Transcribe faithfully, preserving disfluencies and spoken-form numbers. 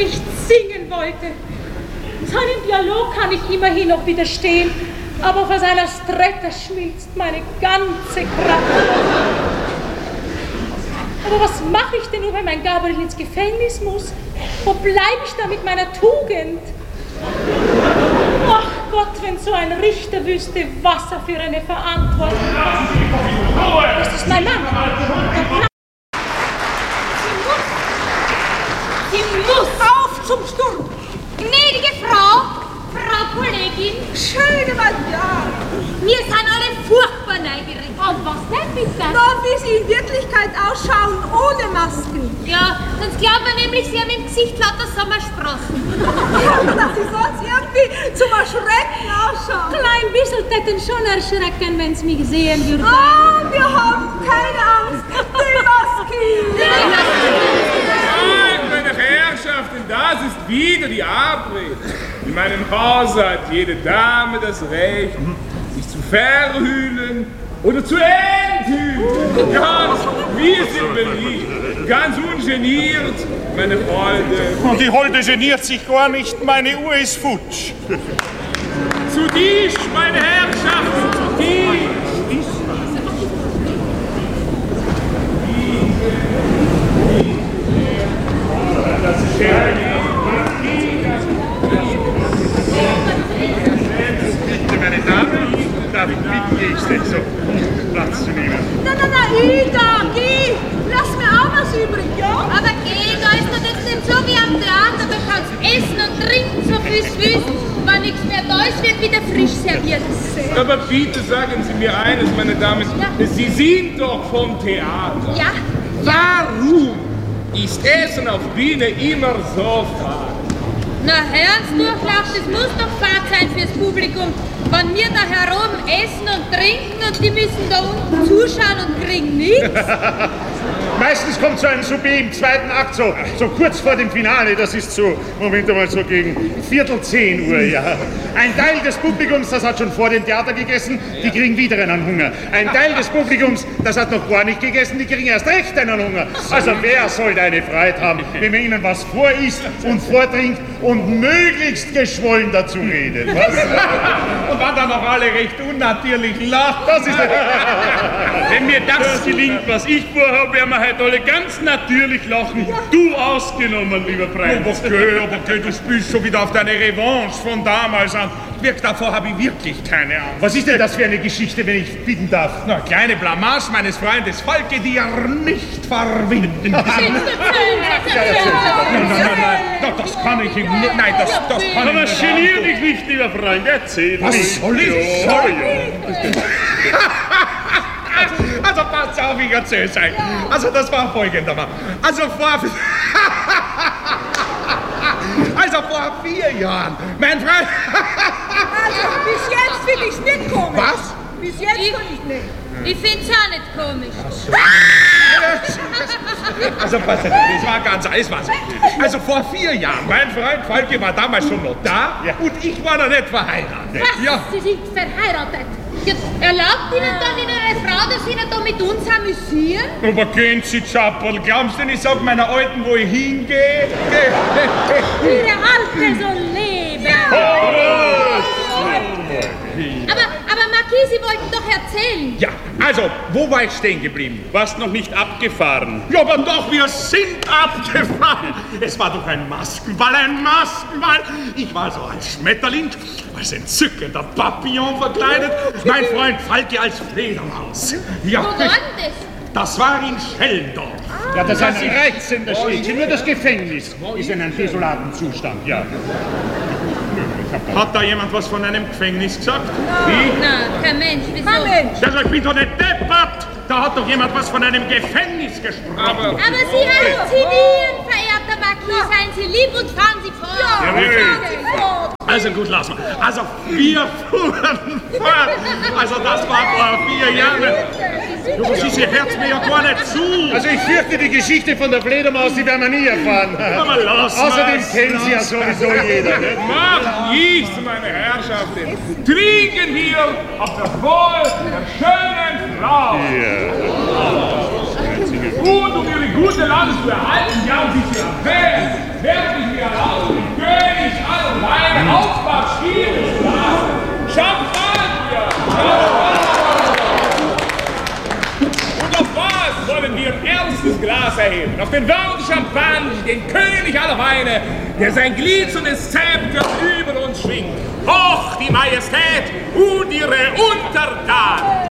nicht singen wollte. Seinem Dialog kann ich immerhin noch widerstehen, aber vor seiner Stretta schmilzt meine ganze Kraft. Aber was mache ich denn nur, wenn mein Gabriel ins Gefängnis muss? Wo bleibe ich da mit meiner Tugend? Ach Gott, wenn so ein Richter wüsste, was er für eine Verantwortung hat. Das ist mein Mann. Sie muss, sie muss auf zum Sturm. Gnädige Frau, Frau Kollegin. Schöne Madame. Wir sind alle furchtbar neugierig. Und was denn bitte? Na, wie Sie in Wirklichkeit ausschauen, ohne Masken. Ja, sonst glaubt man nämlich, Sie haben im Gesicht lauter Sommersprossen. Ja, dass Sie sonst irgendwie zum Erschrecken ausschauen. Klein bisschen täten schon erschrecken, wenn Sie mich sehen würden. Ah, wir haben keine Angst. Die Masken. Nein, meine Herrschaften, das ist wieder die Abrede. In meinem Hause hat jede Dame das Recht, sich zu verhüllen oder zu enthüllen. Ja, wir sind beliebt, ganz ungeniert, meine Freunde. Und die Holde geniert sich gar nicht, meine Uhr ist futsch. Zu Tisch, meine Herrschaften, zu Tisch. Das ist schön. Bitte, meine Damen, darf ich bitten, ich stehe so, Platz zu nehmen. Na, na, na, Ida, geh. Lass mir auch was übrig, ja? Aber geh, da ist doch jetzt nicht so wie am Theater. Da kannst essen und trinken, so viel es willst. Wenn nichts mehr da ist, wird wieder frisch serviert. Aber bitte sagen Sie mir eines, meine Damen, ja. Sie sind doch vom Theater. Ja. Warum ist Essen auf Bühne immer so fad? Na, Herrensdurchlauf, das muss doch fad sein fürs Publikum. Wenn wir da heroben essen und trinken und die müssen da unten zuschauen und kriegen nichts. Meistens kommt so ein Souper im zweiten Akt, so, so kurz vor dem Finale, das ist so, Moment einmal, so gegen Viertel zehn Uhr, ja. Ein Teil des Publikums, das hat schon vor dem Theater gegessen, die kriegen wieder einen Hunger. Ein Teil des Publikums, das hat noch gar nicht gegessen, die kriegen erst recht einen Hunger. Also wer soll da eine Freiheit haben, wenn man ihnen was vorisst und vortrinkt und möglichst geschwollen dazu redet, was? Und wenn dann noch alle recht unnatürlich lachen. Das ist Wenn mir das gelingt, was ich vorhabe, werden wir heute alle ganz natürlich lachen. Du ausgenommen, lieber Prinz. Aber okay, aber okay, du spielst schon wieder auf deine Revanche von damals an. Wirkt davor habe ich wirklich keine Ahnung. Was ist denn das für eine Geschichte, wenn ich bitten darf? Na, kleine Blamage meines Freundes Falke, die er nicht verwinden kann. Nein, nein, nein, nein, das kann ich ihm nicht. Nein, das, das kann Aber ich nicht. genier dich nicht, lieber Freund, erzähl Was mich. soll ich? Sorry. Also passt auf, ich erzähl's euch. Also das war folgendermaßen. Also vor... Also vor vier Jahren, mein Freund... Also, bis jetzt finde ich es nicht komisch. Was? Bis jetzt finde ich nicht. Ich find's auch nicht komisch. Also pass auf, das war ganz alles was. Also vor vier Jahren, mein Freund Falke war damals schon noch da ja. und ich war noch nicht verheiratet. Was? Ja. Sie sind verheiratet. Ja, erlaubt Ihnen dann Ihre Frau, dass Sie Ihnen da mit uns amüsieren? Aber gehen Sie, Chappel, glaubst du, ich sag meiner Alten, wo ich hingehe? Ihre Alte soll leben. Aber, aber Marquis, Sie wollten doch erzählen. Ja, also, wo war ich stehen geblieben? Warst noch nicht abgefahren. Ja, aber doch, wir sind abgefahren. Es war doch ein Maskenball, ein Maskenball. Ich war so als Schmetterling, als entzückender Papillon verkleidet. Mein Freund Falke als Fledermaus. Ja, Wo war denn das? das war in Schellendorf. Ja, das ist ein reizender Städtchen. Nur das Gefängnis ist in einem desolaten Zustand, ja. Hat da jemand was von einem Gefängnis gesagt? Wie? Na, kein Mensch, wieso? Kein Mensch. Also, ich bin doch nicht deppert. Da hat doch jemand was von einem Gefängnis gesprochen. Aber, Aber Sie halluzinieren, verehrter Marquis. Seien Sie lieb und fahren Sie fort. Ja, Fort. also gut, lass mal. Also wir fuhren fort. Also das war vor vier Jahren. Du, was ist, ihr hört mir ja gar nicht zu. Also ich fürchte, die Geschichte von der Fledermaus, die werden wir nie erfahren. Aber lass Außerdem mal's, kennt sie ja lass sowieso jeder. Ne? Macht nichts, meine Herrschaften. Trinken hier auf das Wohl der schönen Frau. Und um ihre gute Lage zu erhalten, ja, und sich zu erwähnen, werde ich mir jedes Glas. Champagner! Und auf was wollen wir ein erstes Glas erheben? Auf den Worten Champagner, den König aller Weine, der sein glitzerndes Zepter über uns schwingt. Hoch die Majestät und ihre Untertanen!